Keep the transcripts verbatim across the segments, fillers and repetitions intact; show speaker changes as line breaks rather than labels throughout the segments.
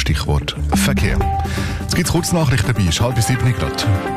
Stichwort Verkehr. Jetzt gibt es kurz Nachrichten dabei, ist halb bis sieben gerade.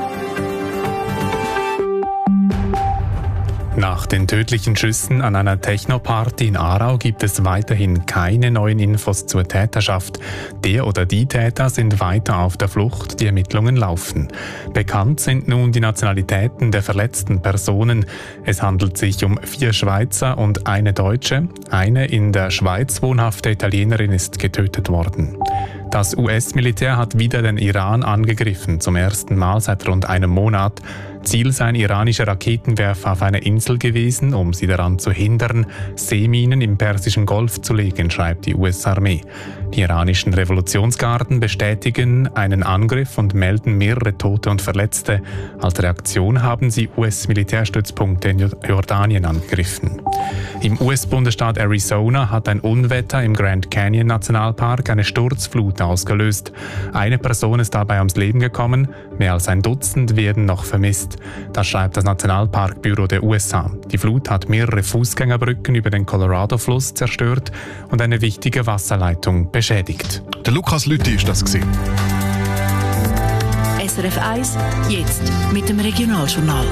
Nach den tödlichen Schüssen an einer Techno-Party in Aarau gibt es weiterhin keine neuen Infos zur Täterschaft. Der oder die Täter sind weiter auf der Flucht, die Ermittlungen laufen. Bekannt sind nun die Nationalitäten der verletzten Personen. Es handelt sich um vier Schweizer und eine Deutsche. Eine in der Schweiz wohnhafte Italienerin ist getötet worden. Das U S-Militär hat wieder den Iran angegriffen, zum ersten Mal seit rund einem Monat. Ziel seien iranische Raketenwerfer auf einer Insel gewesen, um sie daran zu hindern, Seeminen im Persischen Golf zu legen, schreibt die U S-Armee. Die iranischen Revolutionsgarden bestätigen einen Angriff und melden mehrere Tote und Verletzte. Als Reaktion haben sie U S-Militärstützpunkte in Jordanien angegriffen. Im U S-Bundesstaat Arizona hat ein Unwetter im Grand Canyon Nationalpark eine Sturzflut ausgelöst. Eine Person ist dabei ums Leben gekommen, mehr als ein Dutzend werden noch vermisst. Das schreibt das Nationalparkbüro der U S A. Die Flut hat mehrere Fußgängerbrücken über den Colorado-Fluss zerstört und eine wichtige Wasserleitung beschädigt.
Der Lukas Lüthi ist das gewesen.
S R F eins, jetzt mit dem Regionaljournal.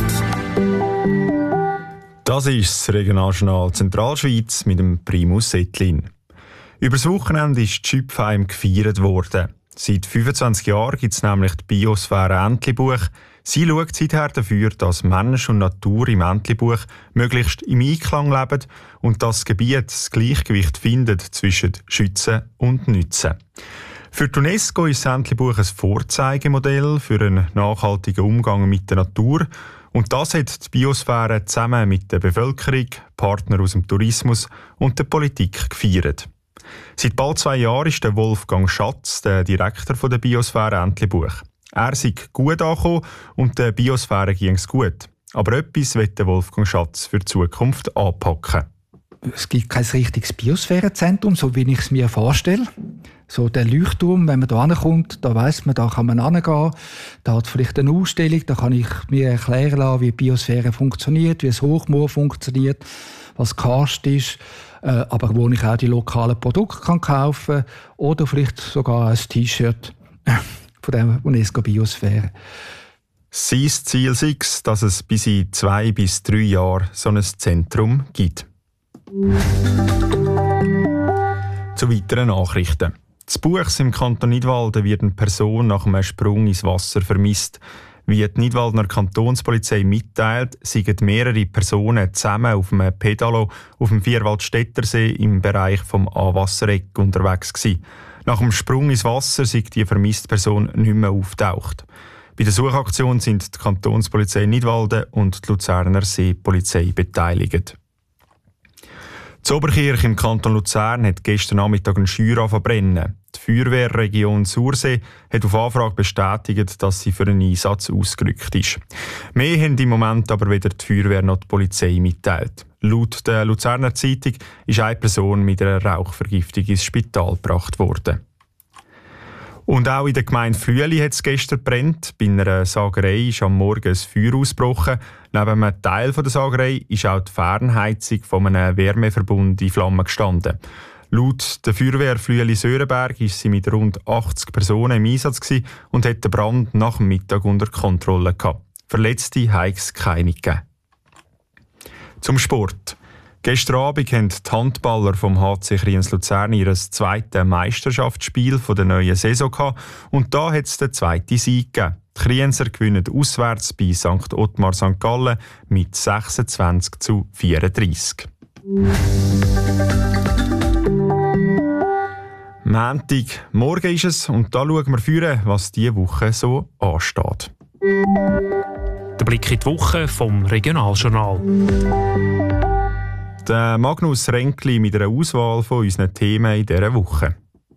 Das ist das Regionaljournal Zentralschweiz mit dem Primus Ettlin. Übers Wochenende ist die Schüpfheim gefeiert worden. Seit fünfundzwanzig Jahren gibt es nämlich die Biosphäre Entlebuch. Sie schaut seither dafür, dass Mensch und Natur im Entlebuch möglichst im Einklang leben und das Gebiet das Gleichgewicht findet zwischen Schützen und Nützen. Für die UNESCO ist das Entlebuch ein Vorzeigemodell für einen nachhaltigen Umgang mit der Natur. Und das hat die Biosphäre zusammen mit der Bevölkerung, Partnern aus dem Tourismus und der Politik gefeiert. Seit bald zwei Jahren ist der Wolfgang Schatz der Direktor der Biosphäre Entlebuch. Er sei gut angekommen und der Biosphäre ging es gut. Aber etwas will der Wolfgang Schatz für die Zukunft anpacken.
Es gibt kein richtiges Biosphärenzentrum, so wie ich es mir vorstelle. So der Leuchtturm, wenn man da hinkommt, da weiss man, da kann man hingehen. Da hat vielleicht eine Ausstellung, da kann ich mir erklären lassen, wie die Biosphäre funktioniert, wie das Hochmoor funktioniert, was Karst ist, äh, aber wo ich auch die lokalen Produkte kann kaufen kann oder vielleicht sogar ein T-Shirt von der UNESCO Biosphäre.
Sein Ziel ist, dass es bis in zwei bis drei Jahren so ein Zentrum gibt. Zu weiteren Nachrichten. In Buchs im Kanton Nidwalden wird eine Person nach einem Sprung ins Wasser vermisst. Wie die Nidwaldner Kantonspolizei mitteilt, sind mehrere Personen zusammen auf einem Pedalo auf dem Vierwaldstättersee im Bereich vom Anwassereck unterwegs gewesen. Nach dem Sprung ins Wasser ist die vermisste Person nicht mehr auftaucht. Bei der Suchaktion sind die Kantonspolizei Nidwalden und die Luzerner Seepolizei beteiligt. Die Oberkirch im Kanton Luzern hat gestern Nachmittag einen Scheuer verbrennen. Die Feuerwehrregion Sursee hat auf Anfrage bestätigt, dass sie für einen Einsatz ausgerückt ist. Mehr haben im Moment aber weder die Feuerwehr noch die Polizei mitteilt. Laut der Luzerner Zeitung ist eine Person mit einer Rauchvergiftung ins Spital gebracht worden. Und auch in der Gemeinde Flüeli hat es gestern gebrannt. Bei einer Sagerei ist am Morgen ein Feuer ausgebrochen. Neben einem Teil der Sagerei ist auch die Fernheizung von einem Wärmeverbund in Flammen gestanden. Laut der Feuerwehr Flüeli-Sörenberg ist sie mit rund achtzig Personen im Einsatz gewesen und hat den Brand nach dem Mittag unter Kontrolle gehabt. Verletzte hat es keine gegeben. Zum Sport. Gestern Abend haben die Handballer vom H C Kriens-Luzern ihr zweites Meisterschaftsspiel der neuen Saison gehabt und da hat es den zweiten Sieg gegeben. Die Krienser gewinnen auswärts bei Sankt Ottmar Sankt Gallen mit sechsundzwanzig zu vierunddreissig. Montag, morgen ist es und da schauen wir führen, was diese Woche so ansteht.
Der Blick in die Woche vom Regionaljournal.
Der Magnus Ränkli mit einer Auswahl von unseren Themen in dieser Woche.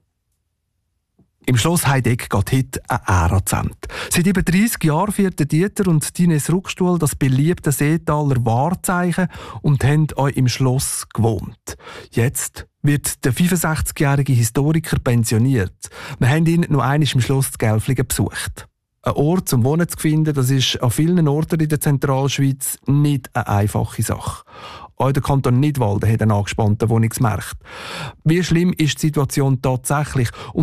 Im Schloss Heideck geht heute ein Ärazent. Seit über dreissig Jahren führten Dieter und Dines Ruckstuhl das beliebte Seetaler Wahrzeichen und haben euch im Schloss gewohnt. Jetzt wird der fünfundsechzigjährige Historiker pensioniert. Wir haben ihn noch einmal im Schloss zu Gelflingen besucht. Ein Ort zum Wohnen zu finden, das ist an vielen Orten in der Zentralschweiz nicht eine einfache Sache. Auch der Kanton Nidwalden hat einen angespannten Wohnungsmarkt. Wie schlimm ist die Situation tatsächlich?